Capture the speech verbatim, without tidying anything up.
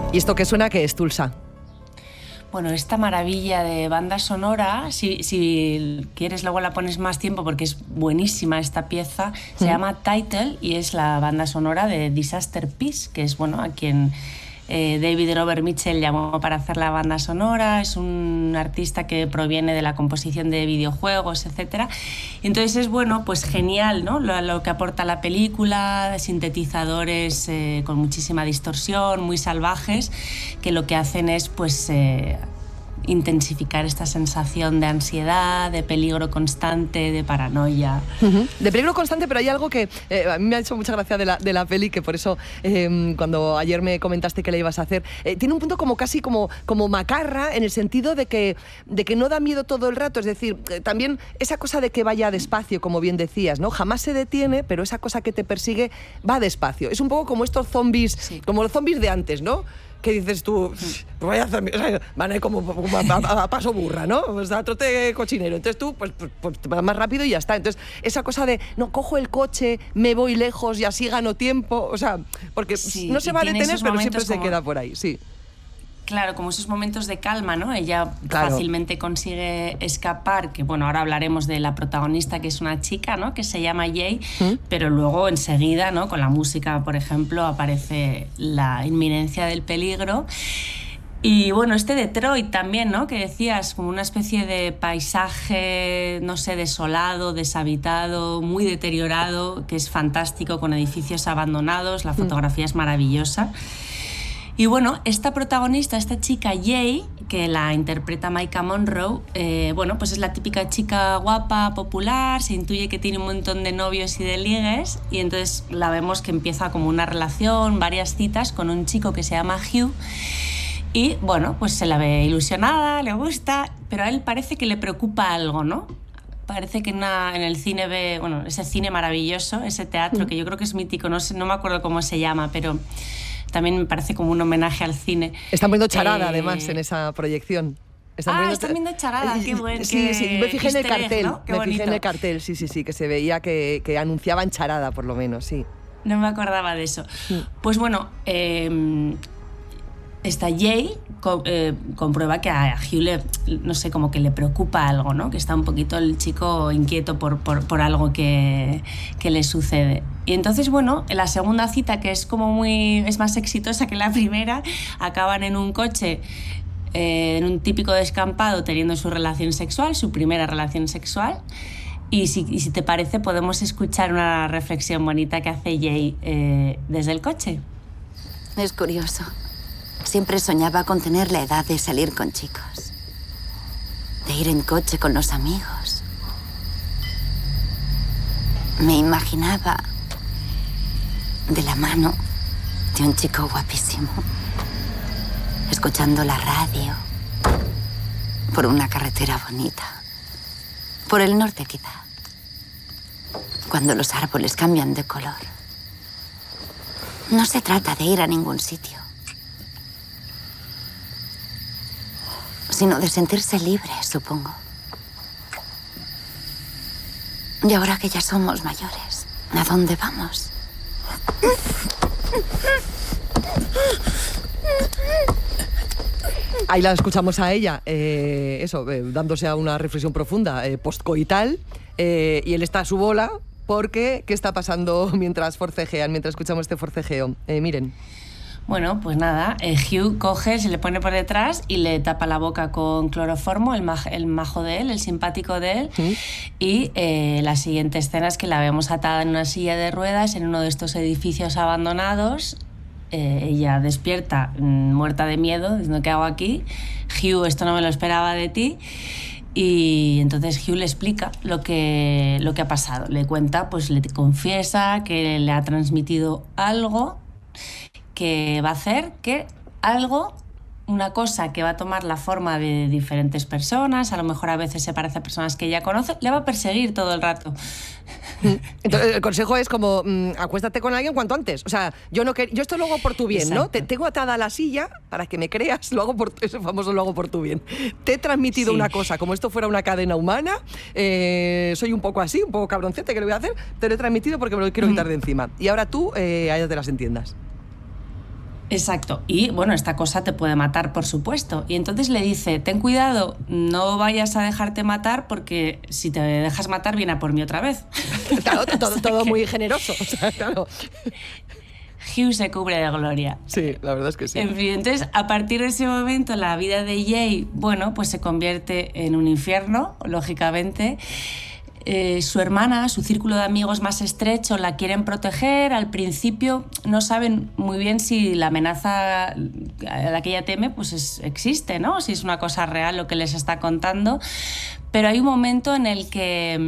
¿Y esto qué suena que es, Tulsa? Bueno, esta maravilla de banda sonora, si, si quieres luego la pones más tiempo porque es buenísima esta pieza, se mm. llama Title y es la banda sonora de Disaster Peace, que es, bueno, a quien eh, David Robert Mitchell llamó para hacer la banda sonora. Es un artista que proviene de la composición de videojuegos, etcétera. Entonces es, bueno, pues genial, ¿no? Lo, lo que aporta la película, sintetizadores eh, con muchísima distorsión, muy salvajes, que lo que hacen es, pues, eh, intensificar esta sensación de ansiedad, de peligro constante, de paranoia. Uh-huh. De peligro constante, pero hay algo que eh, a mí me ha hecho mucha gracia de la, de la peli, que por eso eh, cuando ayer me comentaste que la ibas a hacer, eh, tiene un punto como casi como, como macarra, en el sentido de que, de que no da miedo todo el rato. Es decir, eh, también esa cosa de que vaya despacio, como bien decías, ¿no? Jamás se detiene, pero esa cosa que te persigue va despacio. Es un poco como estos zombies, sí. como los zombies de antes, ¿no? ¿Qué dices tú? Pues vaya, o sea, van ahí como, como a, a, a paso burra, ¿no? O sea, a trote cochinero. Entonces tú, pues, pues, pues te vas más rápido y ya está. Entonces, esa cosa de, no, cojo el coche, me voy lejos y así gano tiempo. O sea, porque sí, no se va a detener, pero siempre como... se queda por ahí, sí. Claro, como esos momentos de calma, ¿no? Ella claro. fácilmente consigue escapar, que bueno, ahora hablaremos de la protagonista, que es una chica, ¿no? Que se llama Jay, ¿Mm? Pero luego enseguida, ¿no? Con la música, por ejemplo, aparece la inminencia del peligro. Y bueno, este Detroit también, ¿no? Que decías, como una especie de paisaje, no sé, desolado, deshabitado, muy deteriorado, que es fantástico, con edificios abandonados, la fotografía ¿Mm? Es maravillosa. Y bueno, esta protagonista, esta chica Jay, que la interpreta Maika Monroe, eh, bueno, pues es la típica chica guapa, popular, se intuye que tiene un montón de novios y de ligues, y entonces la vemos que empieza como una relación, varias citas con un chico que se llama Hugh, y bueno, pues se la ve ilusionada, le gusta, pero a él parece que le preocupa algo, ¿no? Parece que en, una, en el cine ve, bueno, ese cine maravilloso, ese teatro, que yo creo que es mítico, no sé, no me acuerdo cómo se llama, pero... también me parece como un homenaje al cine. Están viendo Charada, eh... además, en esa proyección. Están ah, viendo... están viendo Charada, qué bueno. Sí, qué... sí, me fijé en el cartel, ¿no? me fijé en el cartel, sí, sí, sí, que se veía que, que anunciaban Charada, por lo menos, sí. No me acordaba de eso. Sí. Pues bueno, eh, esta Jay co eh, comprueba que a Hugh le, no sé, como que le preocupa algo, ¿no? Que está un poquito el chico inquieto por, por, por algo que, que le sucede. Y entonces, bueno, en la segunda cita, que es como muy, es más exitosa que la primera, acaban en un coche, eh, en un típico descampado, teniendo su relación sexual, su primera relación sexual. Y si, y si te parece, podemos escuchar una reflexión bonita que hace Jay eh, desde el coche. Es curioso. Siempre soñaba con tener la edad de salir con chicos, de ir en coche con los amigos. Me imaginaba de la mano de un chico guapísimo, escuchando la radio, por una carretera bonita, por el norte quizá, cuando los árboles cambian de color. No se trata de ir a ningún sitio, sino de sentirse libre, supongo. Y ahora que ya somos mayores, ¿a dónde vamos? Ahí la escuchamos a ella, eh, eso, eh, dándose a una reflexión profunda, eh, postcoital, eh, y él está a su bola, porque ¿qué está pasando mientras forcejean, mientras escuchamos este forcejeo? Eh, miren. Bueno, pues nada, eh, Hugh coge, se le pone por detrás y le tapa la boca con cloroformo, el, maj, el majo de él, el simpático de él. ¿Sí? Y eh, la siguiente escena es que la vemos atada en una silla de ruedas en uno de estos edificios abandonados. Eh, ella despierta, muerta de miedo, diciendo, ¿qué hago aquí? Hugh, esto no me lo esperaba de ti. Y entonces Hugh le explica lo que, lo que ha pasado. Le cuenta, pues le confiesa que le ha transmitido algo que va a hacer que algo, una cosa que va a tomar la forma de diferentes personas, a lo mejor a veces se parece a personas que ella conoce, le va a perseguir todo el rato. Entonces el consejo es como, mmm, acuéstate con alguien cuanto antes. O sea, yo no que, yo esto lo hago por tu bien, exacto, ¿no? Te tengo atada a la silla para que me creas, lo hago por, ese famoso lo hago por tu bien. Te he transmitido sí. una cosa, como esto fuera una cadena humana, eh, soy un poco así, un poco cabroncete, que lo voy a hacer, te lo he transmitido porque me lo quiero quitar de encima. Y ahora tú, eh, allá te las entiendas. Exacto. Y bueno, esta cosa te puede matar, por supuesto. Y entonces le dice, ten cuidado, no vayas a dejarte matar porque si te dejas matar viene a por mí otra vez. Claro, todo, todo muy generoso. O sea, claro. Hugh se cubre de gloria. Sí, la verdad es que sí. En fin, entonces, a partir de ese momento, la vida de Jay, bueno, pues se convierte en un infierno, lógicamente. Eh, su hermana, su círculo de amigos más estrecho, la quieren proteger. Al principio no saben muy bien si la amenaza a la que ella teme pues es, existe, ¿no? Si es una cosa real lo que les está contando. Pero hay un momento en el que